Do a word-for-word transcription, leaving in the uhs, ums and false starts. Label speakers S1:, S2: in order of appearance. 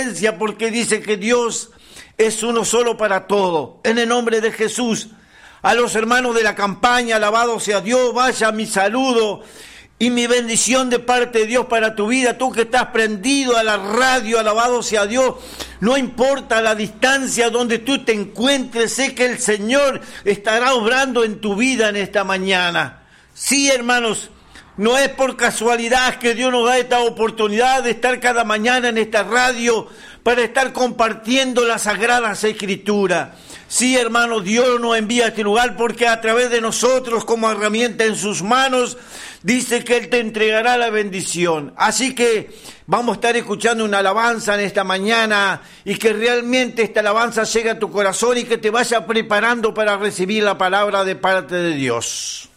S1: presencia, porque dice que Dios es uno solo para todo. En el nombre de Jesús, a los hermanos de la campaña, alabado sea Dios, vaya mi saludo y mi bendición de parte de Dios para tu vida. Tú que estás prendido a la radio, alabado sea Dios. No importa la distancia donde tú te encuentres, sé que el Señor estará obrando en tu vida en esta mañana. Sí, hermanos, no es por casualidad que Dios nos da esta oportunidad de estar cada mañana en esta radio para estar compartiendo las Sagradas Escrituras. Sí, hermano, Dios nos envía a este lugar porque a través de nosotros, como herramienta en sus manos, dice que Él te entregará la bendición. Así que vamos a estar escuchando una alabanza en esta mañana y que realmente esta alabanza llegue a tu corazón y que te vaya preparando para recibir la palabra de parte de Dios.